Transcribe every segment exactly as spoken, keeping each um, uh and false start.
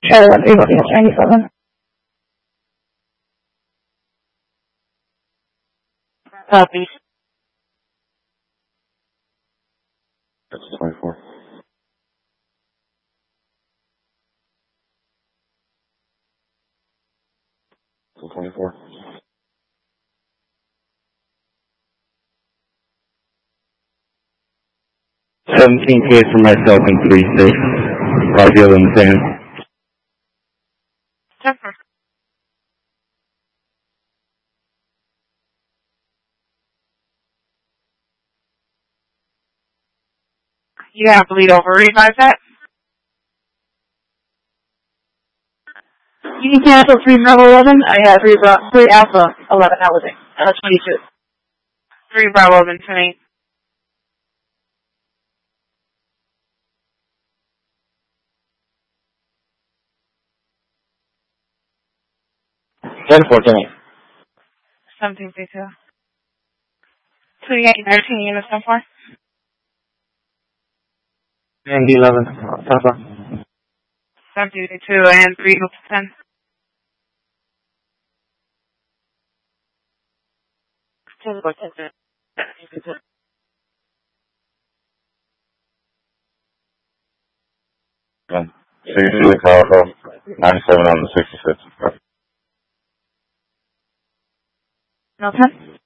Charlie one three four ninety-seven. Copy. That's twenty-four. twenty-four. seventeen K for myself and three six. I'll deal in the same. Jennifer. You have to lead over. Revise that. You can cancel three Bravo eleven. I have three, three Alpha eleven. That was it. Uh, twenty-two. Three Bravo eleven twenty. ten fourteen. Seventeen three two. Twenty-eight thirteen units so far. And eleven. Papa. Seventeen three two and three ten. Ten four ten. One. sixty-six Alpha, ninety-seven on the sixty-six. No ten.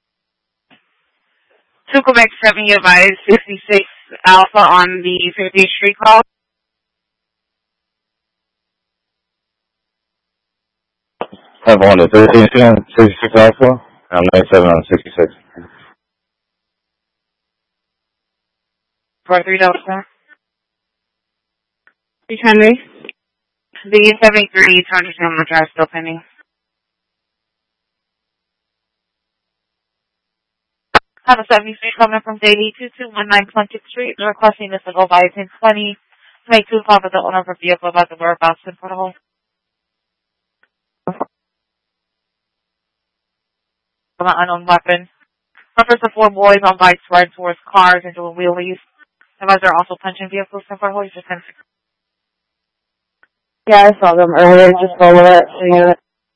Two Quebec seven, you advise sixty-six Alpha on the fiftieth Street call. Have on the thirteen sixty-six Alpha, and ninety-seven on the sixty-six. For three dollars, sir. three Henry. The seventy-three two hundred General Drive still pending. Have a seventy-three coming from J D two two one nine Plunkett Street. They're requesting this to go by ten twenty to make two calls with the owner of a vehicle about the whereabouts in front of home. From an unknown weapon. Reference to four boys on bikes riding towards cars and doing wheelies. Otherwise, they're also punching vehicles in front of home. Just kind of. Yeah, I saw them earlier. Just follow it. So yeah.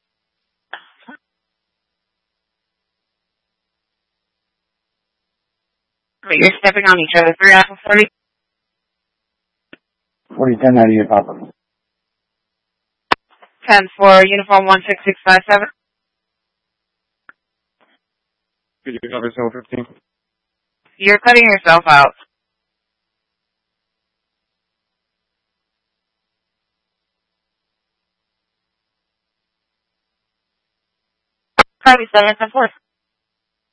Wait, you're stepping on each other. Three Alpha forty. forty ten out of your Papa. ten for uniform one six six five seven. Could you cover seven fifteen? You're cutting yourself out. Probably seven ten four.